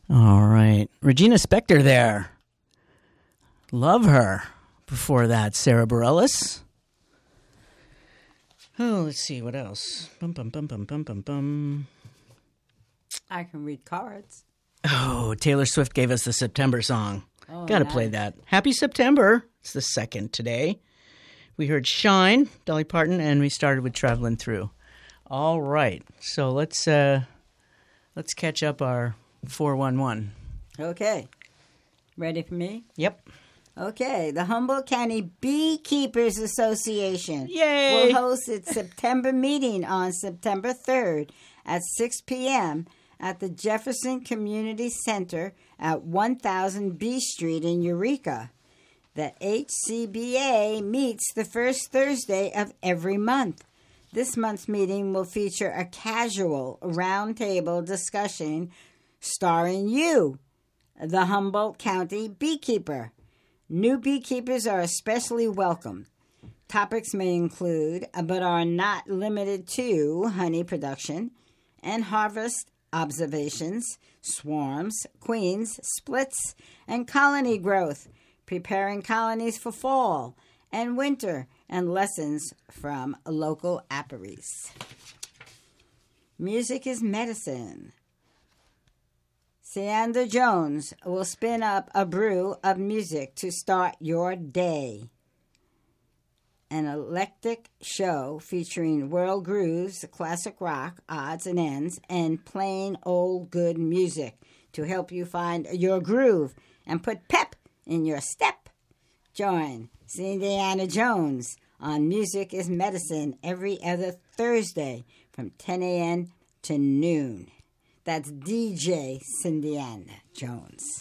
All right. Regina Spektor there. Love her. Before that, Sarah Bareilles. Oh, let's see. What else? Bum, bum, bum, bum, bum, bum, bum. I can read cards. Oh, Taylor Swift gave us the September song. Oh, Gotta nice. play that. Happy September. It's the 2nd today. We heard Shine, Dolly Parton, and we started with Traveling Through. All right. So let's catch up our 411. Okay. Ready for me? Yep. Okay. The Humboldt County Beekeepers Association Yay! will host its September meeting on September 3rd at 6 p.m. at the Jefferson Community Center at 1000 B Street in Eureka. The HCBA meets the first Thursday of every month. This month's meeting will feature a casual roundtable discussion starring you, the Humboldt County beekeeper. New beekeepers are especially welcome. Topics may include, but are not limited to, honey production and harvest observations, swarms, queens, splits, and colony growth, preparing colonies for fall and winter, and lessons from local apiaries. Music is medicine. Sianda Jones will spin up a brew of music to start your day. An eclectic show featuring world grooves, classic rock, odds and ends, and plain old good music to help you find your groove and put pep in your step. Join Sianda Jones on Music is Medicine every other Thursday from 10 a.m. to noon. That's DJ Sianda Jones.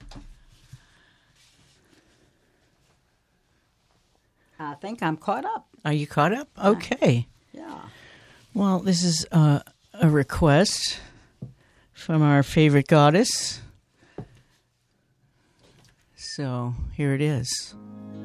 I think I'm caught up. Are you caught up? Okay. Yeah. Well, this is a request from our favorite goddess. So here it is.